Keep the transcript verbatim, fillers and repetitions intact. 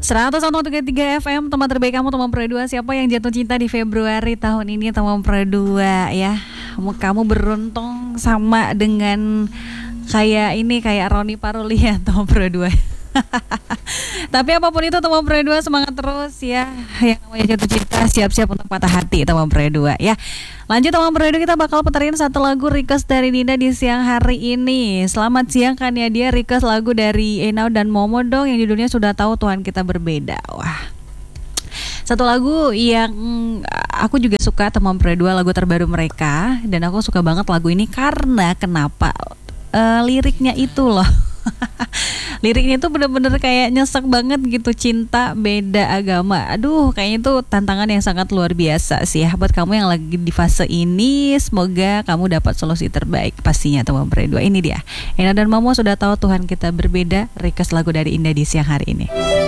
seratus satu koma tiga F M, teman terbaik kamu, teman Pro dua. Siapa yang jatuh cinta di Februari tahun ini, teman Pro dua ya? Kamu beruntung sama dengan kayak ini, kayak Roni Paruli ya, teman Pro dua. Tapi apapun itu, teman Pro dua, semangat terus ya. Yang namanya jatuh cinta, siap-siap untuk patah hati, teman Pro dua ya. Lanjut teman Pro dua, kita bakal puterin satu lagu request dari Dinda di siang hari ini. Selamat siang kan ya, dia request lagu dari Enau dan Momo dong, yang judulnya Sudah Tahu Tuhan Kita Berbeda. Wah, satu lagu yang aku juga suka, teman Pro dua, lagu terbaru mereka. Dan aku suka banget lagu ini karena kenapa? Uh, liriknya itu loh. Liriknya tuh bener-bener kayak nyesek banget gitu, cinta beda agama. Aduh, kayaknya itu tantangan yang sangat luar biasa sih ya. Buat kamu yang lagi di fase ini, semoga kamu dapat solusi terbaik pastinya, teman Pro dua. Ini dia, Ena dan Momo, Sudah Tahu Tuhan Kita Berbeda, request lagu dari Indah di siang hari ini.